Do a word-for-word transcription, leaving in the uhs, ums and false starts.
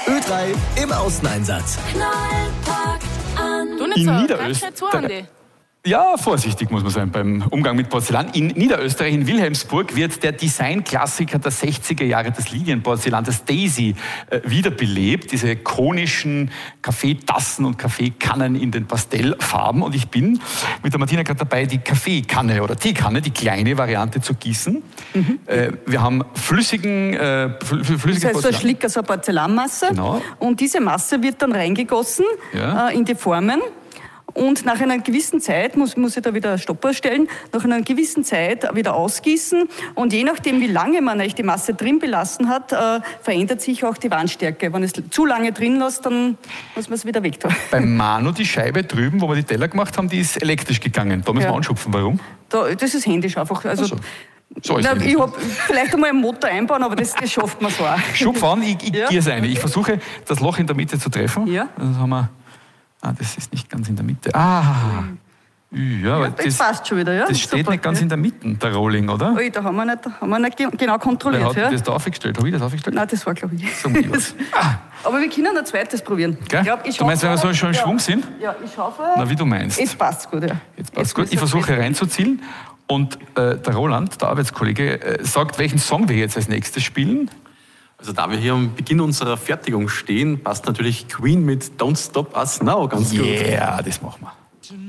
Ö drei im Außeneinsatz. Knallpackt an. Du nicht In so, Niederösterreich- zu, Andi. Ja, vorsichtig muss man sein beim Umgang mit Porzellan. In Niederösterreich, in Wilhelmsburg, wird der Designklassiker der sechziger Jahre, das Lilienporzellan, das Daisy, äh, wiederbelebt. Diese konischen Kaffeetassen und Kaffeekannen in den Pastellfarben. Und ich bin mit der Martina gerade dabei, die Kaffeekanne oder Teekanne, die kleine Variante zu gießen. Mhm. Äh, wir haben flüssigen, äh, fl flüssiges Das heißt, so ein Porzellan. Schlicker, so eine Porzellanmasse. Genau. Und diese Masse wird dann reingegossen Ja. äh, in die Formen. Und nach einer gewissen Zeit, muss, muss ich da wieder Stoppuhr stellen, nach einer gewissen Zeit wieder ausgießen. Und je nachdem, wie lange man eigentlich die Masse drin belassen hat, äh, verändert sich auch die Wandstärke. Wenn es zu lange drin lässt, dann muss man es wieder wegtun. Bei Manu, die Scheibe drüben, wo wir die Teller gemacht haben, die ist elektrisch gegangen. Da müssen Ja. wir anschupfen. Warum? Da, das ist händisch einfach. Also, Ach so. So ist na, es. ich hab vielleicht einmal einen Motor einbauen, aber das, das schafft man so auch. Schupf an, ich, ich Ja. gieße eine. Ich versuche, das Loch in der Mitte zu treffen. Ja. Das haben wir. Ah, das ist nicht ganz in der Mitte. Ah, ja, aber Das das, passt schon wieder, ja? das steht Super, nicht ganz ja. in der Mitte, der Rolling, oder? Ui, da haben wir nicht, haben wir nicht ge- genau Wer kontrolliert. hat Ja? das da aufgestellt? Habe ich das aufgestellt? Nein, das war, glaube ich. So wie was. Ah, Aber wir können ein zweites probieren. gell? Ich glaub, ich Du meinst, wenn wir so hoffe- schon im ja. Schwung sind? Ja, ich hoffe. Na, wie du meinst. Jetzt passt gut, ja. Jetzt passt Jetzt gut. muss Ich er versuche besser. reinzuzielen. Und äh, der Roland, der Arbeitskollege, äh, sagt, welchen Song wir jetzt als nächstes spielen. Also da wir hier am Beginn unserer Fertigung stehen, passt natürlich Queen mit Don't Stop Us Now ganz gut. Yeah, das machen wir.